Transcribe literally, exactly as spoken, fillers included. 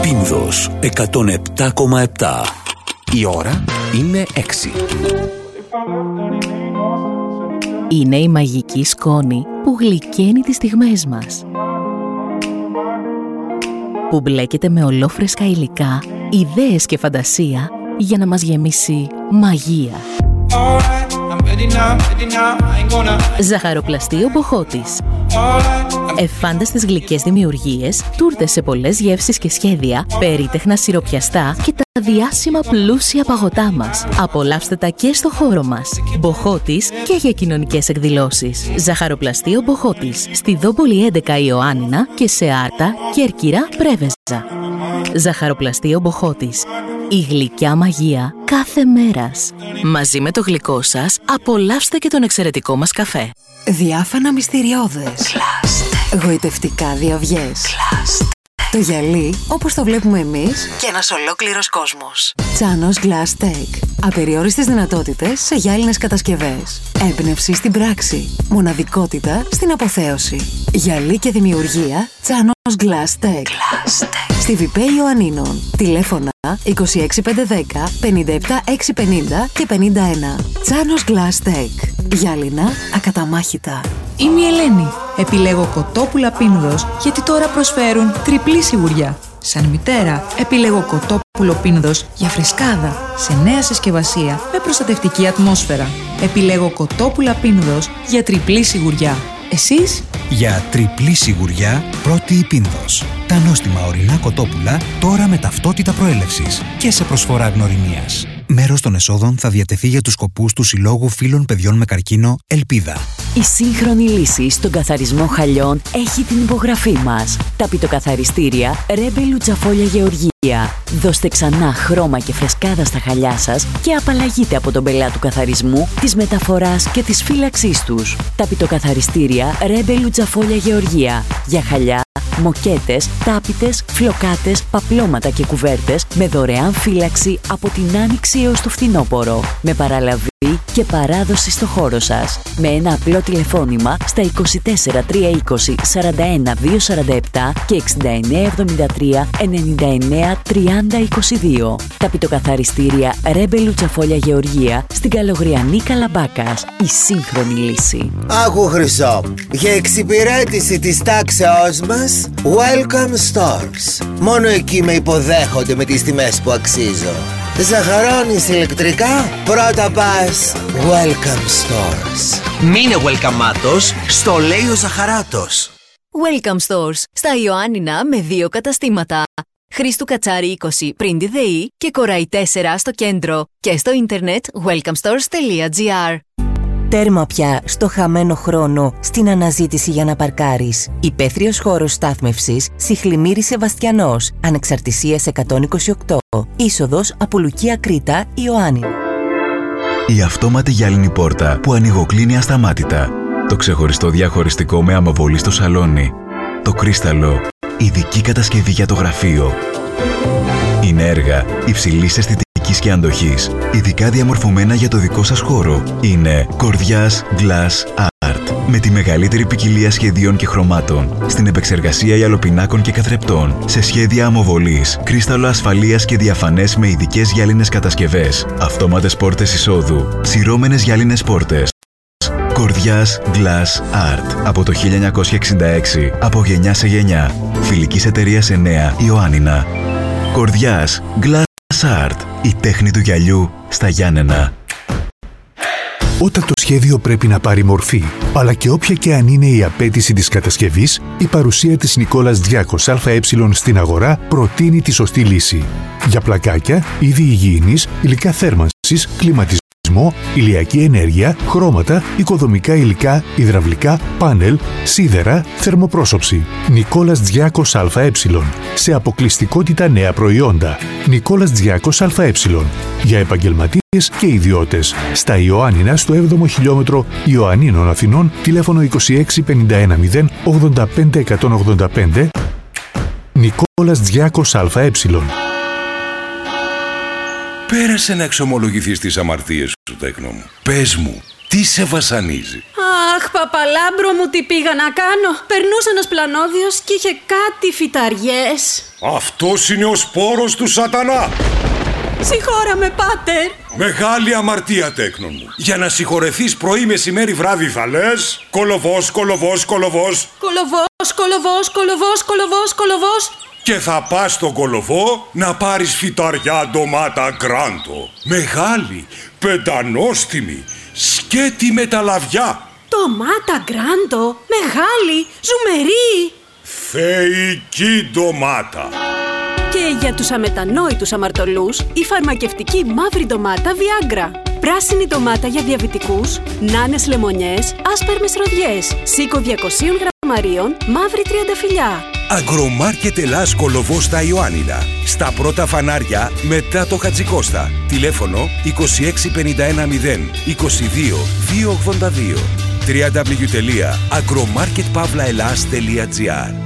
Πίνδος εκατόν επτά κόμμα επτά. Η ώρα είναι έξι. Είναι η μαγική σκόνη που γλυκαίνει τις στιγμές μας, που μπλέκεται με ολόφρεσκα υλικά, ιδέες και φαντασία για να μας γεμίσει μαγεία. Ζαχαροπλαστείο Μποχώτης. Εφάνταστες γλυκές δημιουργίες, τούρτες σε πολλές γεύσεις και σχέδια, περίτεχνα σιροπιαστά και τα διάσημα πλούσια παγωτά μας. Απολαύστε τα και στο χώρο μας. Μποχώτης και για κοινωνικές εκδηλώσεις. Ζαχαροπλαστείο Μποχώτης. Στη Δόπολη έντεκα Ιωάννινα και σε Άρτα, Κέρκυρα, Πρέβεζα. Ζαχαροπλαστείο Μποχώτης. Η γλυκιά μαγεία κάθε μέρας. Μαζί με το γλυκό σας, απολαύστε και τον εξαιρετικό μας καφέ. Διάφανα μυστηριώδες. Γοητευτικά διαυγές. Το γυαλί, όπως το βλέπουμε εμείς, και ένας ολόκληρος κόσμος. Τσάνος Glass Tech. Απεριόριστες δυνατότητες σε γυάλινες κατασκευές. Έμπνευση στην πράξη. Μοναδικότητα στην αποθέωση. Γυαλί και δημιουργία. Τσάνος Glass Tech. Στη Βιπέ Ιωαννίνων. Τηλέφωνα είκοσι έξι πεντακόσια δέκα, πενήντα επτά εξακόσια πενήντα και πενήντα ένα. Τσάνος Glass Tech. Γυάλινα ακαταμάχητα. Είμαι η Ελένη. Επιλέγω κοτόπουλα Πίνδος γιατί τώρα προσφέρουν τριπλή σιγουριά. Σαν μητέρα, επιλέγω κοτόπουλο Πίνδος για φρεσκάδα, σε νέα συσκευασία με προστατευτική ατμόσφαιρα. Επιλέγω κοτόπουλα Πίνδος για τριπλή σιγουριά. Εσείς? Για τριπλή σιγουριά, πρώτη η Πίνδος. Τα νόστιμα ορεινά κοτόπουλα τώρα με ταυτότητα προέλευσης και σε προσφορά γνωριμίας. Μέρος των εσόδων θα διατεθεί για τους σκοπούς του Συλλόγου Φίλων Παιδιών με Καρκίνο Ελπίδα. Η σύγχρονη λύση στον καθαρισμό χαλιών έχει την υπογραφή μας. Τα πιτοκαθαριστήρια Ρέμπε Λουτσαφόλια Γεωργία. Δώστε ξανά χρώμα και φρεσκάδα στα χαλιά σας και απαλλαγείτε από τον πελά του καθαρισμού, της μεταφοράς και της φύλαξής τους. Τα πιτοκαθαριστήρια Ρέμπε Λουτσαφόλια Γεωργία. Για χαλιά, μοκέτες, τάπητες, φλοκάτες, παπλώματα και κουβέρτες με δωρεάν φύλαξη από την άνοιξη έως το φθινόπωρο. Με παραλαβή και παράδοση στο χώρο σας. Με ένα απλό τηλεφώνημα στα είκοσι τέσσερα τριακόσια είκοσι σαράντα ένα διακόσια σαράντα επτά και εξήντα εννέα εβδομήντα τρία ενενήντα εννέα τριάντα είκοσι δύο. Τα πιτοκαθαριστήρια Ρέμπε Λουτσαφόλια Γεωργία στην Καλογριανή Καλαμπάκας. Η σύγχρονη λύση. Άκου Χρυσό, για εξυπηρέτηση της τάξεώς μας, Welcome Stores. Μόνο εκεί με υποδέχονται με τις τιμές που αξίζω. Ζαχαρώνεις ηλεκτρικά, πρώτα πας Welcome Stores. Μείνε welcome-άτος, στο λέει ο Ζαχαράτος. Welcome Stores. Στα Ιωάννινα με δύο καταστήματα. Χρήστου Κατσάρη είκοσι πριν τη ΔΕΗ και Κοραϊ τέσσερα στο κέντρο. Και στο ίντερνετ welcome stores τελεία τζι άρ. Τέρμα πια στο χαμένο χρόνο στην αναζήτηση για να παρκάρεις. Υπαίθριος χώρος στάθμευσης Σιχλημύρη Σεβαστιανός, Ανεξαρτησίας εκατόν είκοσι οκτώ. Είσοδος από Λουκία Κρήτα, Ιωάννινα. Η αυτόματη γυάλινη πόρτα που ανοιγοκλίνει ασταμάτητα. Το ξεχωριστό διαχωριστικό με αμοβολή στο σαλόνι. Το κρίσταλο, ειδική κατασκευή για το γραφείο. Είναι έργα υψηλής αισθητικής και αντοχής, ειδικά διαμορφωμένα για το δικό σας χώρο. Είναι Κορδιάς Glass Art, με τη μεγαλύτερη ποικιλία σχεδίων και χρωμάτων, στην επεξεργασία γυαλοπινάκων και καθρεπτών, σε σχέδια αμοβολής, κρίσταλο ασφαλείας και διαφανές με ειδικές γυάλινες κατασκευές, αυτόματες πόρτες εισόδου, σειρώμενες γυάλινες πόρτες. Κορδιάς Glass Art, από το χίλια εννιακόσια εξήντα έξι, από γενιά σε γενιά, φιλικής εταιρείας εννέα Ιωάννινα. Κορδιάς Glass Art, η τέχνη του γυαλιού στα Γιάννενα. Όταν το σχέδιο πρέπει να πάρει μορφή, αλλά και όποια και αν είναι η απέτηση της κατασκευής, η παρουσία της Νικόλας Διάκος ΑΕ στην αγορά προτείνει τη σωστή λύση. Για πλακάκια, είδη υγιεινής, υλικά θέρμανσης, κλιματισμό, ηλιακή ενέργεια, χρώματα, οικοδομικά υλικά, υδραυλικά, πάνελ, σίδερα, θερμοπρόσωψη. Νικόλας Διάκος ΑΕ. Σε αποκλειστικότητα νέα προϊόντα. Νικόλας Διάκος ΑΕ. Για επαγγελματίες και ιδιώτες. Στα Ιωάννινα, στο έβδομο χιλιόμετρο Ιωαννίνων Αθηνών, τηλέφωνο είκοσι έξι πενήντα ένα μηδέν ογδόντα πέντε εκατόν ογδόντα πέντε. Νικόλας Διάκος ΑΕ. Πέρασε να εξομολογηθείς τις αμαρτίες σου, τέκνο μου. Πες μου, Τι σε βασανίζει? Αχ, παπαλάμπρο μου, τι πήγα να κάνω. Περνούσε ένας πλανόδιος και είχε κάτι φυταριές. Αυτός είναι ο σπόρος του σατανά. Συγχώραμε, πάτερ. Μεγάλη αμαρτία, τέκνον μου. Για να συγχωρεθείς πρωί, μεσημέρι, βράδυ θα λες κολοβός, κολοβός, κολοβός. Κολοβός, κολοβός, κολοβός, κολοβός, κολοβός. Και θα πας στον κολοβό να πάρεις φυταριά ντομάτα γκράντο. Μεγάλη, πεντανόστιμη, σκέτη με τα λαβιά. Ντομάτα γκράντο, μεγάλη, ζουμερή. Θεϊκή ντομάτα. Και για τους αμετανόητους αμαρτωλούς, η φαρμακευτική μαύρη ντομάτα Viagra. Πράσινη ντομάτα για διαβητικούς, νάνες λεμονιές, άσπερμες ροδιές. Σίκο διακόσια γραμμαρίων, μαύρη τριανταφυλλιά. Αγρομάρκετ Ελλάς Κολοβός στα Ιωάννινα. Στα πρώτα φανάρια μετά το Χατζικώστα. Τηλέφωνο είκοσι έξι πενήντα ένα μηδέν είκοσι δύο διακόσια ογδόντα δύο. double-u double-u double-u τελεία αγρομάρκετ παύλα ελλάς τελεία τζι άρ.